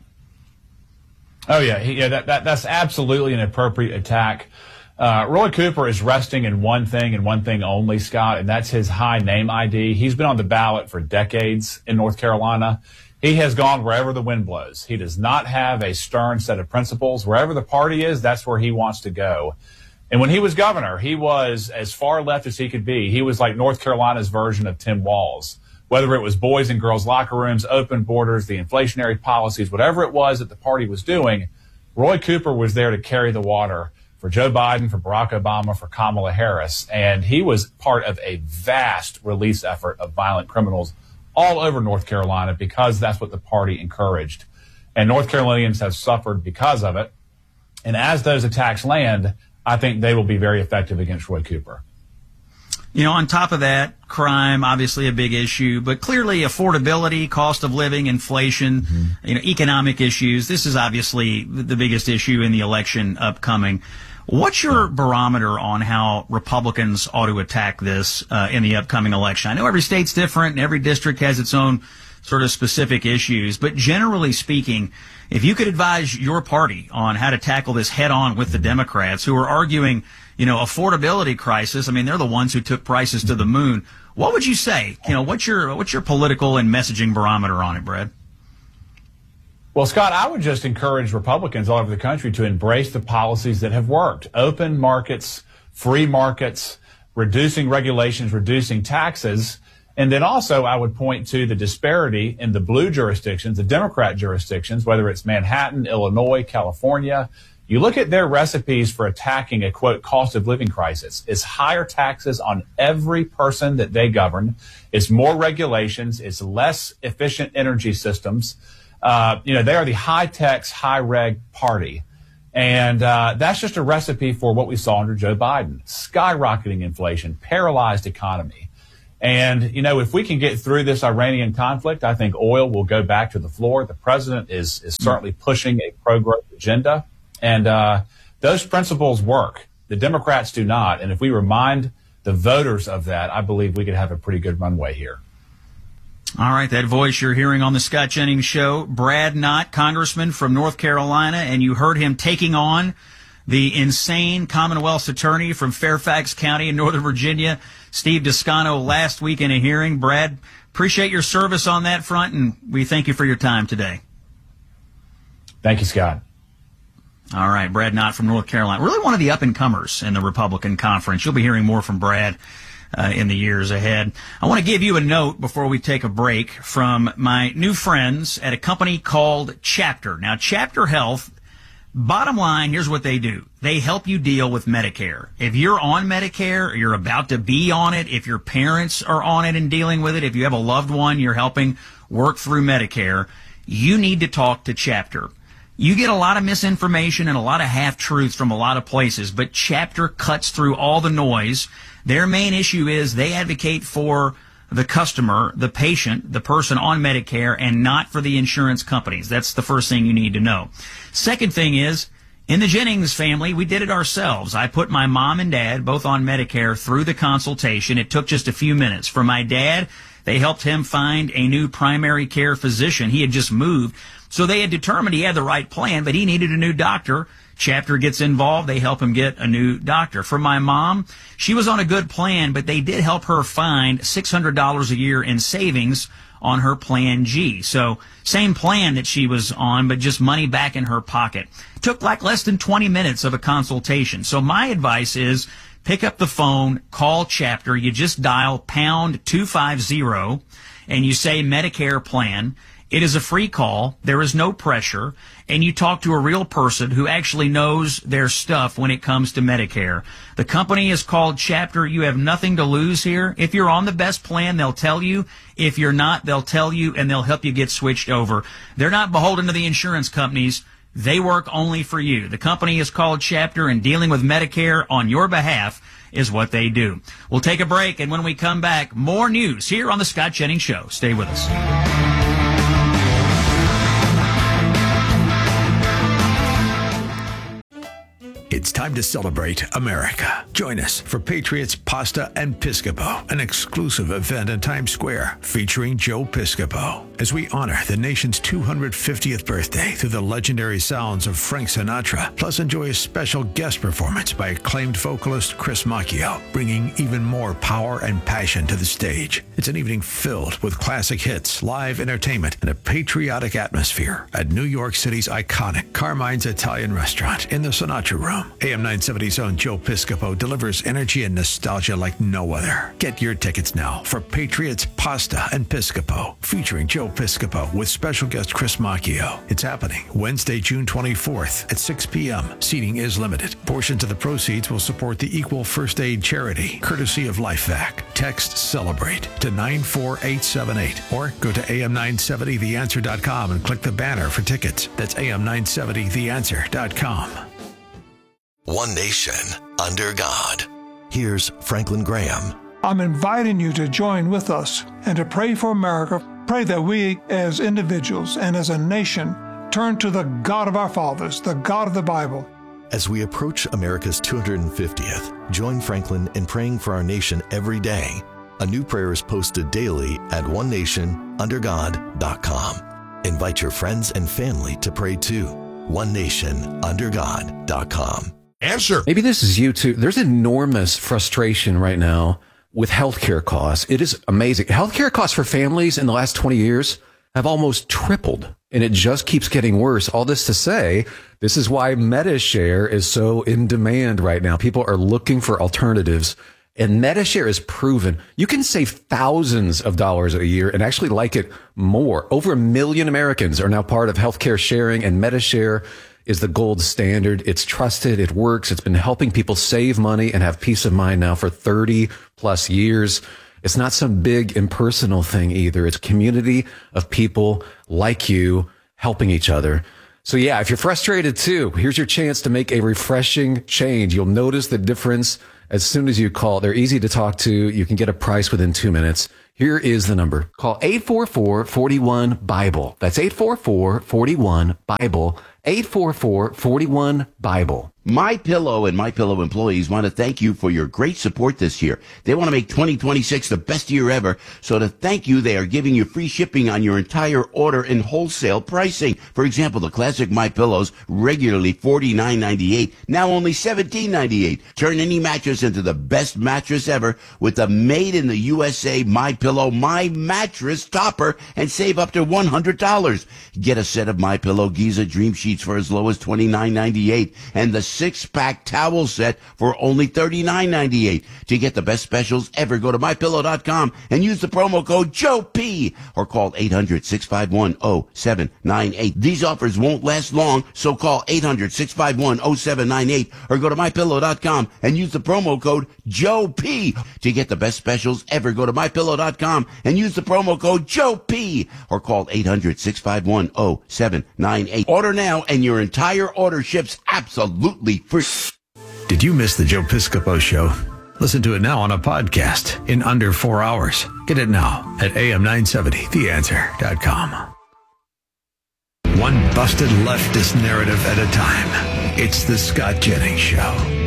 Oh, yeah. That's absolutely an appropriate attack. Roy Cooper is resting in one thing and one thing only, Scott, and that's his high name ID. He's been on the ballot for decades in North Carolina. He has gone wherever the wind blows. He does not have a stern set of principles. Wherever the party is, that's where he wants to go. And when he was governor, he was as far left as he could be. He was like North Carolina's version of Tim Walz. Whether it was boys and girls locker rooms, open borders, the inflationary policies, whatever it was that the party was doing, Roy Cooper was there to carry the water for Joe Biden, for Barack Obama, for Kamala Harris. And he was part of a vast release effort of violent criminals all over North Carolina because that's what the party encouraged. And North Carolinians have suffered because of it. And as those attacks land, I think they will be very effective against Roy Cooper. On top of that, crime, obviously a big issue, but clearly affordability, cost of living, inflation, economic issues. This is obviously the biggest issue in the election upcoming. What's your barometer on how Republicans ought to attack this in the upcoming election? I know every state's different and every district has its own sort of specific issues. But generally speaking, if you could advise your party on how to tackle this head on with the Democrats who are arguing, affordability crisis, I mean, they're the ones who took prices to the moon. What would you say? What's your political and messaging barometer on it, Brad? Well, Scott, I would just encourage Republicans all over the country to embrace the policies that have worked. Open markets, free markets, reducing regulations, reducing taxes. And then also I would point to the disparity in the blue jurisdictions, the Democrat jurisdictions, whether it's Manhattan, Illinois, California. You look at their recipes for attacking a, quote, cost of living crisis. It's higher taxes on every person that they govern. It's more regulations. It's less efficient energy systems. They are the high-tax, high-reg party. And that's just a recipe for what we saw under Joe Biden. Skyrocketing inflation, paralyzed economy. And, if we can get through this Iranian conflict, I think oil will go back to the floor. The president is certainly pushing a pro-growth agenda. And those principles work. The Democrats do not. And if we remind the voters of that, I believe we could have a pretty good runway here. All right, that voice you're hearing on the Scott Jennings Show, Brad Knott, congressman from North Carolina, and you heard him taking on the insane Commonwealth's attorney from Fairfax County in Northern Virginia, Steve Descano, last week in a hearing. Brad, appreciate your service on that front, and we thank you for your time today. Thank you, Scott. All right, Brad Knott from North Carolina. Really one of the up-and-comers in the Republican conference. You'll be hearing more from Brad in the years ahead. I want to give you a note before we take a break from my new friends at a company called Chapter. Now, Chapter Health, bottom line, here's what they do. They help you deal with Medicare. If you're on Medicare, or you're about to be on it, if your parents are on it and dealing with it, if you have a loved one you're helping work through Medicare, you need to talk to Chapter. You get a lot of misinformation and a lot of half-truths from a lot of places, but Chapter cuts through all the noise. Their main issue is they advocate for the customer, the patient, the person on Medicare, and not for the insurance companies. That's the first thing you need to know. Second thing is, in the Jennings family, we did it ourselves. I put my mom and dad both on Medicare through the consultation. It took just a few minutes. For my dad, they helped him find a new primary care physician. He had just moved. So they had determined he had the right plan, but he needed a new doctor. Chapter gets involved. They help him get a new doctor. For my mom, she was on a good plan, but they did help her find $600 a year in savings on her Plan G. So same plan that she was on, but just money back in her pocket. Took like less than 20 minutes of a consultation. So my advice is pick up the phone, call Chapter. You just dial pound 250 and you say Medicare plan. It is a free call. There is no pressure. And you talk to a real person who actually knows their stuff when it comes to Medicare. The company is called Chapter. You have nothing to lose here. If you're on the best plan, they'll tell you. If you're not, they'll tell you, and they'll help you get switched over. They're not beholden to the insurance companies. They work only for you. The company is called Chapter, and dealing with Medicare on your behalf is what they do. We'll take a break, and when we come back, more news here on The Scott Jennings Show. Stay with us. It's time to celebrate America. Join us for Patriots Pasta and Piscopo, an exclusive event in Times Square featuring Joe Piscopo, as we honor the nation's 250th birthday through the legendary sounds of Frank Sinatra, plus enjoy a special guest performance by acclaimed vocalist Chris Macchio, bringing even more power and passion to the stage. It's an evening filled with classic hits, live entertainment, and a patriotic atmosphere at New York City's iconic Carmine's Italian Restaurant in the Sinatra Room. AM 970's own Joe Piscopo delivers energy and nostalgia like no other. Get your tickets now for Patriots Pasta and Piscopo, featuring Joe Piscopo with special guest Chris Macchio. It's happening Wednesday, June 24th at 6 p.m. Seating is limited. Portions of the proceeds will support the Equal First Aid charity, courtesy of LifeVac. Text CELEBRATE to 94878 or go to am970theanswer.com and click the banner for tickets. That's am970theanswer.com. One nation under God. Here's Franklin Graham. I'm inviting you to join with us and to pray for America. Pray that we as individuals and as a nation turn to the God of our fathers, the God of the Bible. As we approach America's 250th, join Franklin in praying for our nation every day. A new prayer is posted daily at onenationundergod.com. Invite your friends and family to pray too. onenationundergod.com. Answer. Maybe this is you too. There's enormous frustration right now with healthcare costs. It is amazing. Healthcare costs for families in the last 20 years have almost tripled, and it just keeps getting worse. All this to say, this is why MediShare is so in demand right now. People are looking for alternatives, and MediShare is proven you can save thousands of dollars a year and actually like it more. Over 1 million Americans are now part of healthcare sharing, and MediShare is the gold standard. It's trusted. It works. It's been helping people save money and have peace of mind now for 30 plus years. It's not some big impersonal thing either. It's a community of people like you helping each other. So yeah, if you're frustrated too, here's your chance to make a refreshing change. You'll notice the difference as soon as you call. They're easy to talk to. You can get a price within 2 minutes. Here is the number. Call 844-41-BIBLE. That's 844-41-BIBLE. 844-41-BIBLE. MyPillow and MyPillow employees want to thank you for your great support this year. They want to make 2026 the best year ever. So to thank you, they are giving you free shipping on your entire order and wholesale pricing. For example, the classic MyPillows, regularly $49.98, now only $17.98. Turn any mattress into the best mattress ever with the made in the USA MyPillow My Mattress Topper and save up to $100. Get a set of MyPillow Giza Dream Sheets for as low as $29.98 and the 6-pack towel set for only $39.98. To get the best specials ever, go to MyPillow.com and use the promo code JOEP or call 800-651-0798. These offers won't last long, so call 800-651-0798 or go to MyPillow.com and use the promo code JOEP. To get the best specials ever, go to MyPillow.com and use the promo code JOEP or call 800-651-0798. Order now and your entire order ships absolutely free. Did you miss the Joe Piscopo Show? Listen to it now on a podcast in under 4 hours. Get it now at am970theanswer.com. One busted leftist narrative at a time. It's the Scott Jennings Show.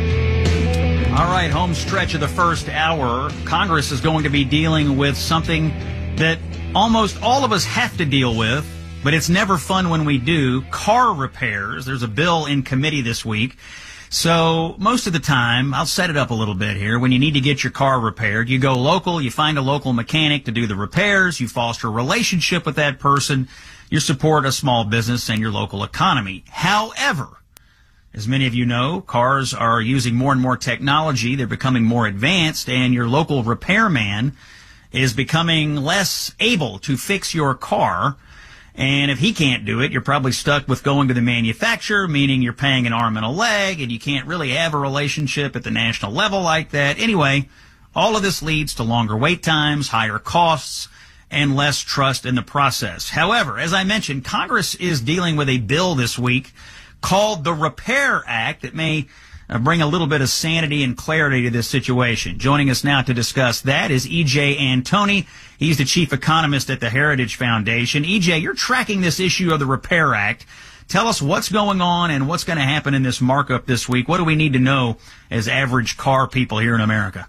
All right, home stretch of the first hour. Congress is going to be dealing with something that almost all of us have to deal with, but it's never fun when we do. Car repairs. There's a bill in committee this week. So most of the time, I'll set it up a little bit here. When you need to get your car repaired, you go local, you find a local mechanic to do the repairs, you foster a relationship with that person, you support a small business and your local economy. However, as many of you know, cars are using more and more technology. They're becoming more advanced, and your local repairman is becoming less able to fix your car. And if he can't do it, you're probably stuck with going to the manufacturer, meaning you're paying an arm and a leg, and you can't really have a relationship at the national level like that. Anyway, all of this leads to longer wait times, higher costs, and less trust in the process. However, as I mentioned, Congress is dealing with a bill this week called the Repair Act that may bring a little bit of sanity and clarity to this situation. Joining us now to discuss that is E.J. Antoni. He's the chief economist at the Heritage Foundation. E.J., you're tracking this issue of the Repair Act. Tell us what's going on and what's going to happen in this markup this week. What do we need to know as average car people here in America?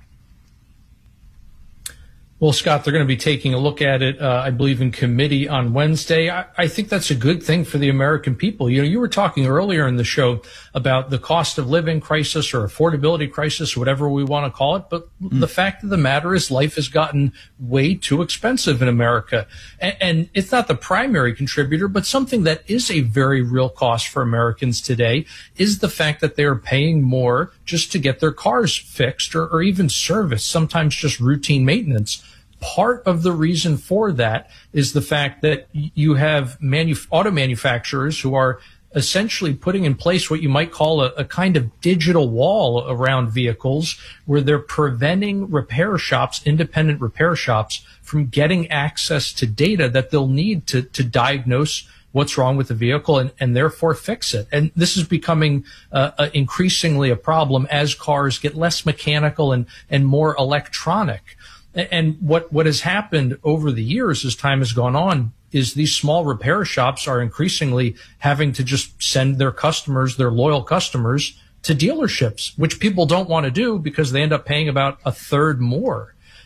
Well, Scott, they're going to be taking a look at it, I believe, in committee on Wednesday. I think that's a good thing for the American people. You know, you were talking earlier in the show about the cost of living crisis or affordability crisis, whatever we want to call it. But the fact of the matter is life has gotten way too expensive in America. And it's not the primary contributor, but something that is a very real cost for Americans today is the fact that they're paying more just to get their cars fixed or even serviced, sometimes just routine maintenance. Part of the reason for that is the fact that you have auto manufacturers who are essentially putting in place what you might call a kind of digital wall around vehicles where they're preventing repair shops, independent repair shops, from getting access to data that they'll need to diagnose what's wrong with the vehicle and therefore fix it. And this is becoming increasingly a problem as cars get less mechanical and more electronic. And what has happened over the years as time has gone on is these small repair shops are increasingly having to just send their customers, their loyal customers, to dealerships, which people don't want to do because they end up paying about a third more.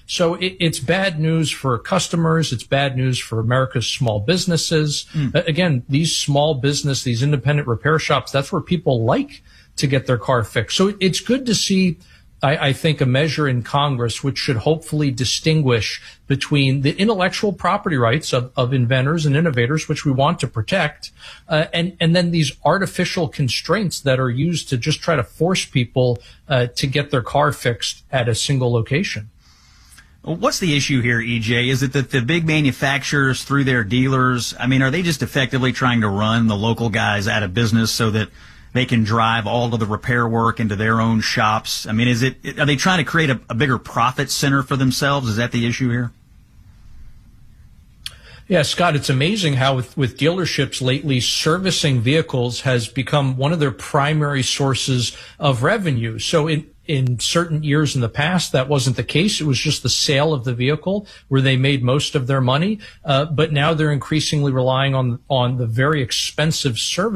So it's bad news for customers. It's bad news for America's small businesses. Again, these small business, these independent repair shops, that's where people like to get their car fixed. So it's good to see, I think, a measure in Congress which should hopefully distinguish between the intellectual property rights of inventors and innovators, which we want to protect, and then these artificial constraints that are used to just try to force people to get their car fixed at a single location. What's the issue here, EJ? Is it that the big manufacturers, through their dealers, I mean, are they just effectively trying to run the local guys out of business so that they can drive all of the repair work into their own shops? I mean, are they trying to create a bigger profit center for themselves? Is that the issue here? Yeah, Scott, it's amazing how with dealerships lately, servicing vehicles has become one of their primary sources of revenue. So in certain years in the past, that wasn't the case. It was just the sale of the vehicle where they made most of their money. But now they're increasingly relying on the very expensive service